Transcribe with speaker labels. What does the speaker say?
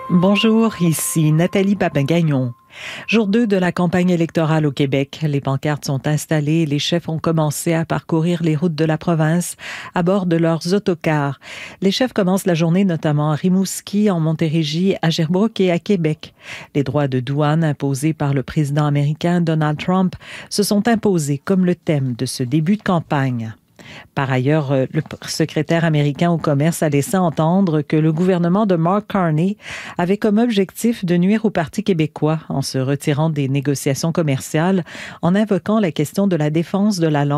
Speaker 1: Bonjour, ici Nathalie Papagagnon. Jour 2 de la campagne électorale au Québec. Les pancartes sont installées et les chefs ont commencé à parcourir les routes de la province à bord de leurs autocars. Les chefs commencent la journée notamment à Rimouski, en Montérégie, à Sherbrooke et à Québec. Les droits de douane imposés par le président américain Donald Trump se sont imposés comme le thème de ce début de campagne. Par ailleurs, le secrétaire américain au commerce a laissé entendre que le gouvernement de Mark Carney avait comme objectif de nuire au Parti québécois en se retirant des négociations commerciales en invoquant la question de la défense de la langue